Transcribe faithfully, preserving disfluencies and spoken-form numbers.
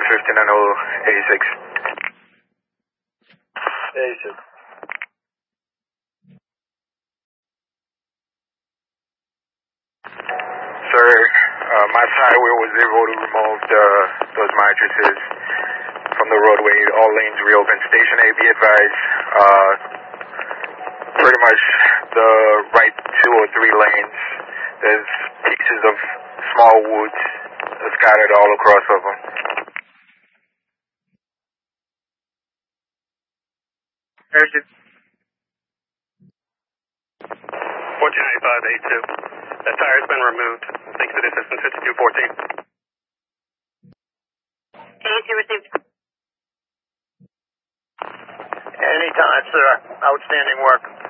fifty-nine oh eighty-six. eighty-six. Sir, uh, Mass Highway was able to remove the, those mattresses from the roadway. All lanes reopened. Station A, be advised, uh, pretty much the right two or three lanes, there's pieces of small woods scattered all across of them. fourteen ninety-five eighty-two. That tire's been removed. Thanks for the assistance, fifty-two fourteen. eighty-two received. Anytime, sir. Outstanding work.